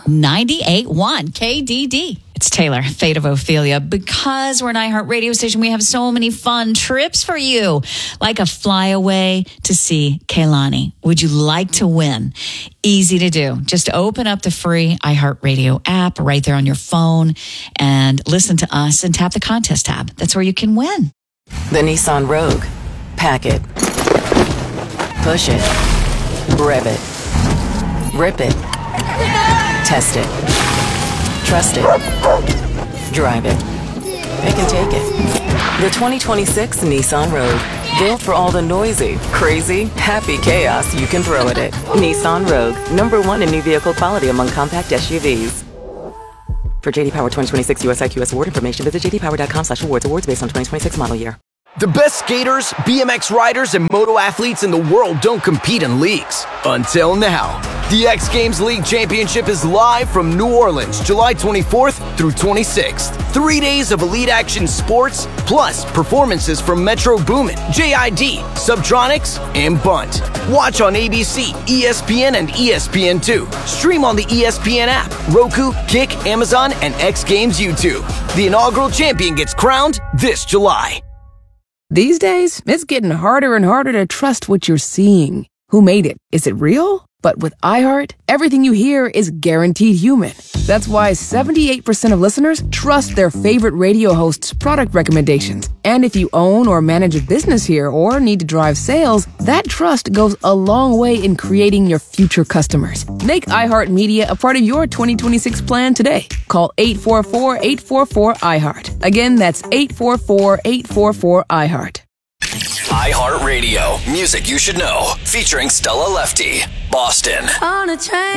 98.1 KDD. It's Taylor, Fate of Ophelia. Because we're an iHeart radio station, we have so many fun trips for you, like a flyaway to see Kehlani. Would you like to win? Easy to do. Just open up the free iHeart radio app right there on your phone and listen to us and tap the contest tab. That's where you can win. The Nissan Rogue. Pack it. Push it. Rev it. Rip it. Test it. Trust it. Drive it. They can take it. The 2026 Nissan Rogue. Built for all the noisy, crazy, happy chaos you can throw at it. Nissan Rogue. #1 in new vehicle quality among compact SUVs. For JD Power 2026 US IQS award information, visit jdpower.com/awards. Awards based on 2026 model year. The best skaters, BMX riders, and moto athletes in the world don't compete in leagues. Until now. The X Games League Championship is live from New Orleans, July 24th through 26th. 3 days of elite action sports, plus performances from Metro Boomin, JID, Subtronics, and Bunt. Watch on ABC, ESPN, and ESPN2. Stream on the ESPN app, Roku, Kick, Amazon, and X Games YouTube. The inaugural champion gets crowned this July. These days, it's getting harder and harder to trust what you're seeing. Who made it? Is it real? But with iHeart, everything you hear is guaranteed human. That's why 78% of listeners trust their favorite radio hosts' product recommendations. And if you own or manage a business here or need to drive sales, that trust goes a long way in creating your future customers. Make iHeart Media a part of your 2026 plan today. Call 844-844-iHeart. Again, that's 844-844-iHeart. iHeartRadio, music you should know, featuring Stella Lefty, Boston. On a train.